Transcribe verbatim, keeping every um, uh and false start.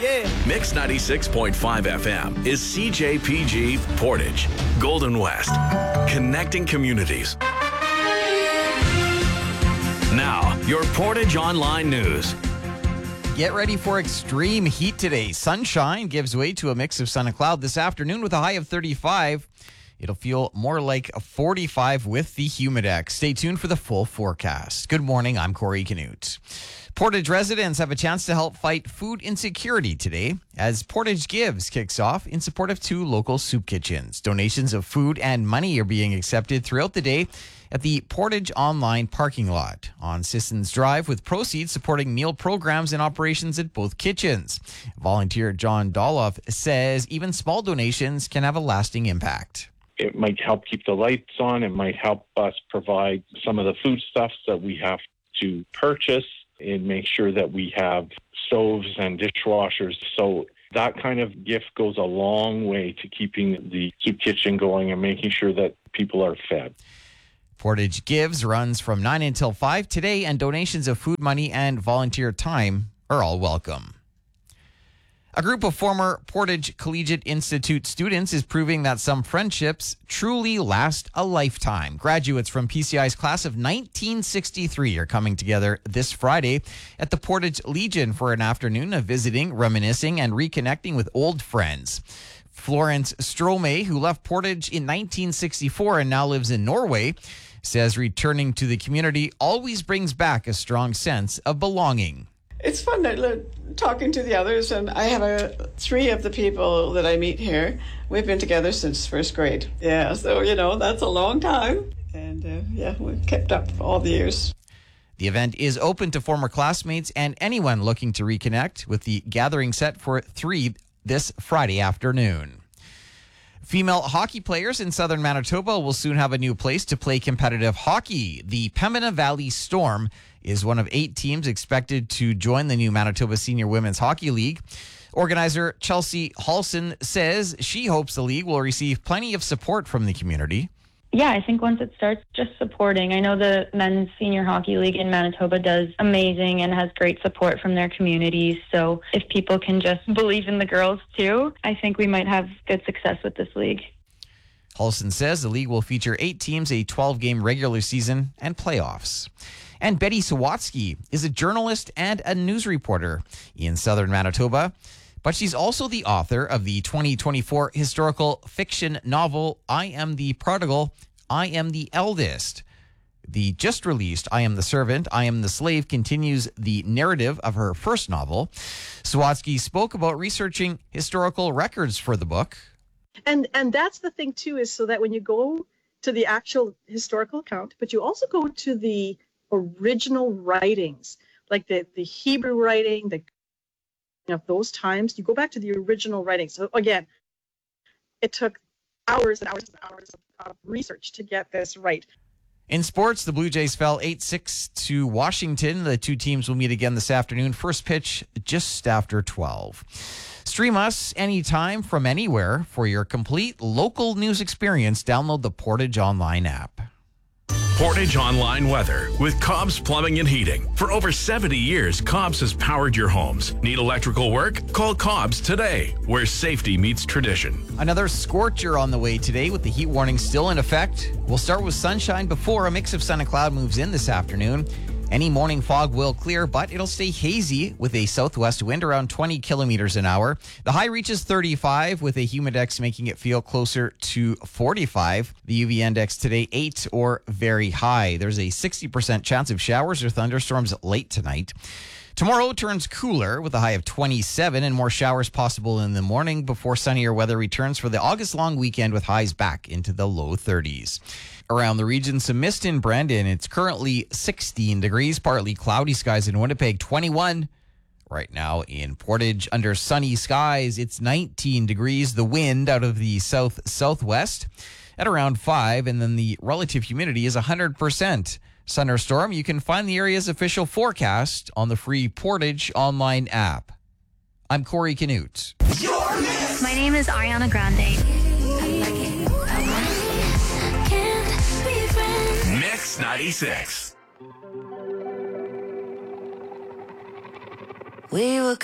yeah. Mix ninety-six point five F M is C J P G Portage, Golden West, connecting communities. Now, your Portage Online News. Get ready for extreme heat today. Sunshine gives way to a mix of sun and cloud this afternoon with a high of thirty-five. It'll feel more like a forty-five with the Humidex. Stay tuned for the full forecast. Good morning, I'm Corey Canute. Portage residents have a chance to help fight food insecurity today as Portage Gives kicks off in support of two local soup kitchens. Donations of food and money are being accepted throughout the day at the Portage Online parking lot on Sissons Drive, with proceeds supporting meal programs and operations at both kitchens. Volunteer John Doloff says even small donations can have a lasting impact. It might help keep the lights on. It might help us provide some of the foodstuffs that we have to purchase and make sure that we have stoves and dishwashers. So that kind of gift goes a long way to keeping the soup kitchen going and making sure that people are fed. Portage Gives runs from nine until five today, and donations of food money and volunteer time are all welcome. A group of former Portage Collegiate Institute students is proving that some friendships truly last a lifetime. Graduates from P C I's class of nineteen sixty-three are coming together this Friday at the Portage Legion for an afternoon of visiting, reminiscing, and reconnecting with old friends. Florence Strome, who left Portage in nineteen sixty-four and now lives in Norway, says returning to the community always brings back a strong sense of belonging. It's fun uh, talking to the others, and I have a, three of the people that I meet here. We've been together since first grade. Yeah, so, you know, that's a long time. And, uh, yeah, we've kept up all the years. The event is open to former classmates and anyone looking to reconnect, with the gathering set for three this Friday afternoon. Female hockey players in southern Manitoba will soon have a new place to play competitive hockey. The Pembina Valley Storm is one of eight teams expected to join the new Manitoba Senior Women's Hockey League. Organizer Chelsea Halson says she hopes the league will receive plenty of support from the community. Yeah, I think once it starts just supporting, I know the Men's Senior Hockey League in Manitoba does amazing and has great support from their communities. So if people can just believe in the girls too, I think we might have good success with this league. Halson says the league will feature eight teams, a twelve-game regular season, and playoffs. And Betty Sawatsky is a journalist and a news reporter in southern Manitoba, but she's also the author of the twenty twenty-four historical fiction novel, I Am the Prodigal, I Am the Eldest. The just released I Am the Servant, I Am the Slave continues the narrative of her first novel. Sawatsky spoke about researching historical records for the book. And and that's the thing, too, is so that when you go to the actual historical account, but you also go to the original writings, like the, the Hebrew writing, the of those times, you go back to the original writings. So again, it took hours and hours and hours of, of research to get this right. In sports, the Blue Jays fell eight six to Washington. The two teams will meet again this afternoon. First pitch just after twelve. Stream us anytime from anywhere for your complete local news experience. Download the Portage Online app. Portage Online Weather with Cobb's Plumbing and Heating. For over seventy years, Cobb's has powered your homes. Need electrical work? Call Cobb's today, where safety meets tradition. Another scorcher on the way today with the heat warning still in effect. We'll start with sunshine before a mix of sun and cloud moves in this afternoon. Any morning fog will clear, but it'll stay hazy with a southwest wind around twenty kilometers an hour. The high reaches thirty-five with a humidex making it feel closer to forty-five. The U V index today, eight or very high. There's a sixty percent chance of showers or thunderstorms late tonight. Tomorrow turns cooler with a high of twenty-seven and more showers possible in the morning before sunnier weather returns for the August long weekend with highs back into the low thirties. Around the region, some mist in Brandon. It's currently sixteen degrees, partly cloudy skies in Winnipeg, twenty-one. Right now in Portage, under sunny skies, it's nineteen degrees. The wind out of the south-southwest at around five, and then the relative humidity is one hundred percent. Thunderstorm, you can find the area's official forecast on the free Portage Online app. I'm Corey Canute. My name is Ariana Grande. Mix ninety-six. We were